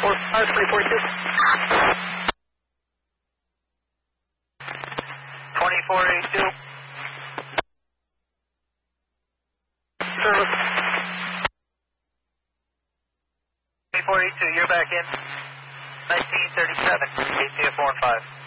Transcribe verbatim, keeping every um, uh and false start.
four five, twenty-four two. twenty-four eighty-two. Service. twenty-four eighty-two, you're back in. nineteen thirty-seven, A C F four and five.